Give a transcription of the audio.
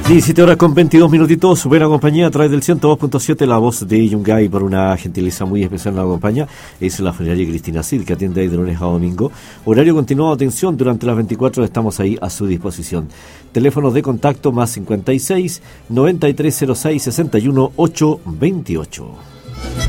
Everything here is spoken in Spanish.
17 horas con 22 minutitos, buena compañía a través del 102.7, la voz de Yungay, por una gentileza muy especial en la compañía, es la funeraria Cristina Cid, que atiende ahí de lunes a domingo. Horario continuado, atención, durante las 24 estamos ahí a su disposición. Teléfonos de contacto más 56 9306 61 828.